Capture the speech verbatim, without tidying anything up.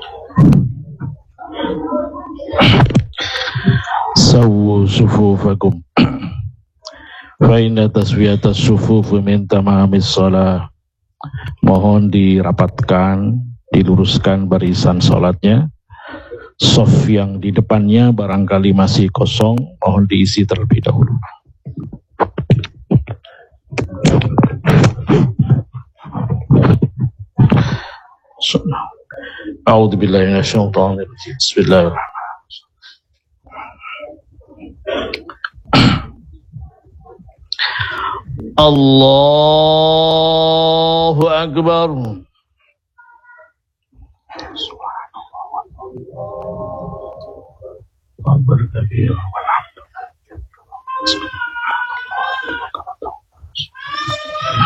Sawu sufufakum fa inna taswiyatas sufufu min tamamis shalah. Mohon dirapatkan, diluruskan barisan sholatnya. Sof yang di depannya barangkali masih kosong, mohon diisi terlebih dahulu. A'udzubillahi minasyaitonir rajim. Bismillahirrahmanirrahim. Allahu Akbar. Subhanallah.